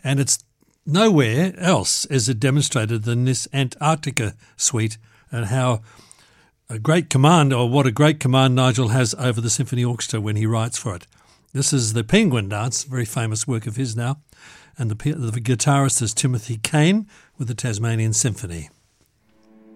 And it's nowhere else is it demonstrated than this Antarctica suite, and how a great command, or what a great command Nigel has over the symphony orchestra when he writes for it. This is the Penguin Dance, very famous work of his now, and the guitarist is Timothy Kane with the Tasmanian Symphony.